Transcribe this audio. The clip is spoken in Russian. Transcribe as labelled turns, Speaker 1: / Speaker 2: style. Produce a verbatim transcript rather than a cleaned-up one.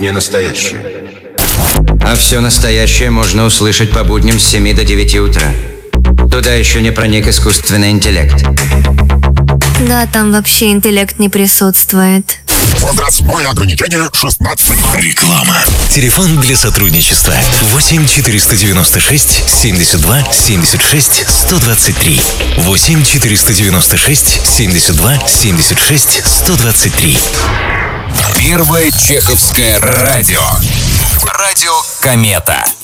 Speaker 1: не настоящее.
Speaker 2: А все настоящее можно услышать по будням с семи до девяти утра. Туда еще не проник искусственный интеллект.
Speaker 3: Да, там вообще интеллект не присутствует.
Speaker 4: Возрастное ограничение шестнадцать.
Speaker 5: Реклама. Телефон для сотрудничества восемь четыреста девяносто шесть семьдесят два семьдесят шесть сто двадцать три. восемь четыреста девяносто шесть семьдесят два семьдесят шесть сто двадцать три.
Speaker 6: Первое чеховское радио. Радио «Комета».